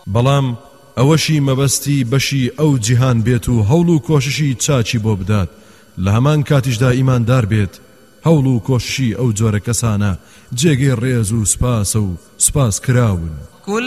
بەڵام ئەوەشی مەبەستی بەشی ئەو جیهان بێت و هەوڵ و کۆششی چاچی بۆ بدات لە هەمان کاتیشدا ئیماندار بێت هەوڵ و کۆششی ئەو جۆرە کەسانە جێگەی ڕێز و سپاسە و سپاس کراون